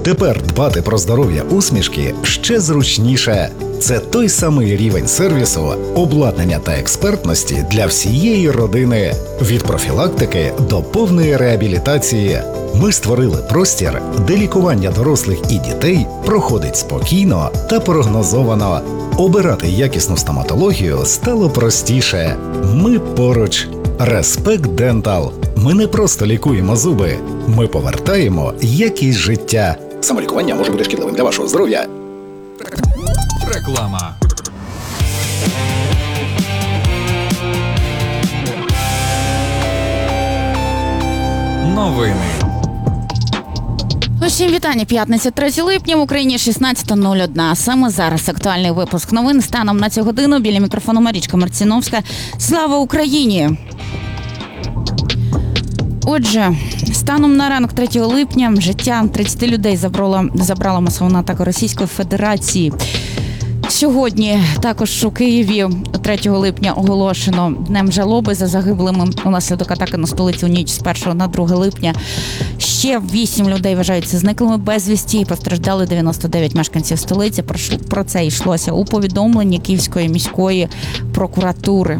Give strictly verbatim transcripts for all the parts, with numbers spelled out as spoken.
Тепер дбати про здоров'я усмішки ще зручніше. Це той самий рівень сервісу, обладнання та експертності для всієї родини. Від профілактики до повної реабілітації. Ми створили простір, де лікування дорослих і дітей проходить спокійно та прогнозовано. Обирати якісну стоматологію стало простіше. Ми поруч. Респект Дентал. Ми не просто лікуємо зуби, ми повертаємо якість життя. Самолікування може бути шкідливим для вашого здоров'я. Реклама. Новини. Усім вітання. П'ятниця, третє липня, в Україні шістнадцята нуль один. Саме зараз актуальний випуск новин. Станом на цю годину біля мікрофону Марічка Марціновська. Слава Україні! Отже, станом на ранок третього липня життя тридцяти людей забрала, забрала масована атака Російської Федерації. Сьогодні також у Києві третього липня оголошено днем жалоби за загиблими унаслідок атаки на столицю у ніч з першого на друге липня. Ще вісім людей вважаються зниклими безвісті і постраждали дев'яносто дев'ять мешканців столиці. Про це йшлося у повідомленні Київської міської прокуратури.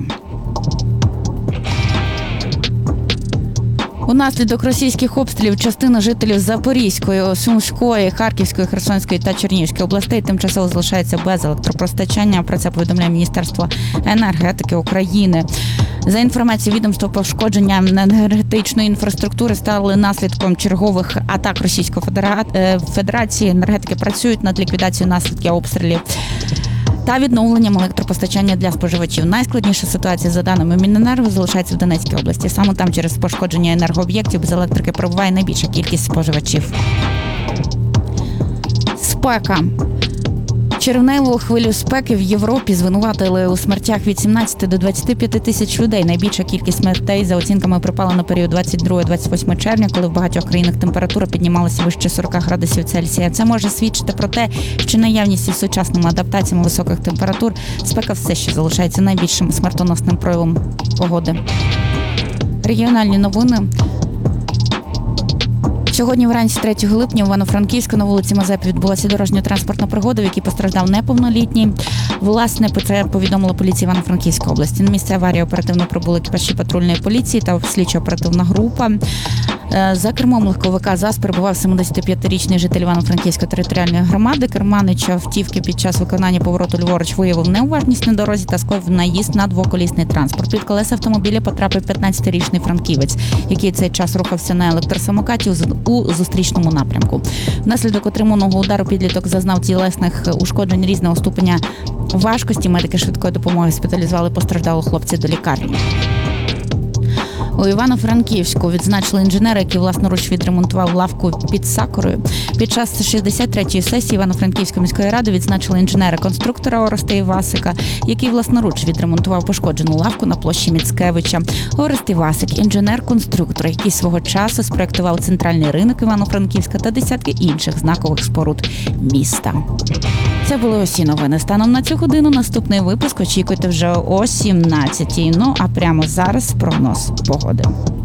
Унаслідок російських обстрілів частина жителів Запорізької, Сумської, Харківської, Херсонської та Чернігівської областей тимчасово залишається без електропостачання. Про це повідомляє Міністерство енергетики України. За інформацією відомства, пошкодження енергетичної інфраструктури стали наслідком чергових атак Російської Федерації. Енергетики працюють над ліквідацією наслідків обстрілів та відновленням електропостачання для споживачів. Найскладніша ситуація, за даними Міненерго, залишається в Донецькій області. Саме там через пошкодження енергооб'єктів без електрики перебуває найбільша кількість споживачів. Спека. Червневу хвилю спеки в Європі звинуватили у смертях від сімнадцяти до двадцяти п'яти тисяч людей. Найбільша кількість смертей, за оцінками, припала на період двадцять другого - двадцять восьмого червня, коли в багатьох країнах температура піднімалася вище сорок градусів Цельсія. Це може свідчити про те, що наявність із сучасними адаптаціями високих температур спека все ще залишається найбільшим смертоносним проявом погоди. Регіональні новини. Сьогодні вранці третього липня в Івано-Франківську на вулиці Мазепи відбулася дорожньо-транспортна пригода, в якій постраждав неповнолітній. Власне, про це повідомила поліція Івано-Франківської області. На місце аварії оперативно прибули екіпажі патрульної поліції та слідчо-оперативна група. За кермом легковика ЗАЗ перебував семидесятип'ятирічний житель Івано-Франківської територіальної громади. Керманич автівки під час виконання повороту ліворуч виявив неуважність на дорозі та скоїв наїзд на двоколісний транспорт. Під колеса автомобіля потрапив п'ятнадцятирічний франківець, який цей час рухався на електросамокаті у зустрічному напрямку. Внаслідок отриманого удару підліток зазнав тілесних ушкоджень різного ступеня важкості. Медики швидкої допомоги госпіталізували постраждалого хлопця до лікарні. У Івано-Франківську відзначили інженера, який власноруч відремонтував лавку під Сакурою. Під час шістдесят третьої сесії Івано-Франківської міської ради відзначили інженера-конструктора Орестея Івасика, який власноруч відремонтував пошкоджену лавку на площі Міцкевича. Орест Івасик – інженер-конструктор, який свого часу спроектував центральний ринок Івано-Франківська та десятки інших знакових споруд міста. Це були усі новини. Станом на цю годину наступний випуск очікуйте вже о сімнадцятій. Ну, а прямо зараз прогноз погоди.